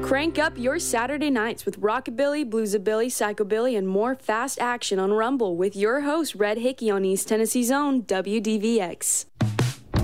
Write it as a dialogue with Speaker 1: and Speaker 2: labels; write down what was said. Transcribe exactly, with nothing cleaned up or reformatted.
Speaker 1: Crank up your Saturday nights with rockabilly, bluesabilly, psychobilly, and more fast action on Rumble with your host, Red Hickey on East Tennessee's own W D V X.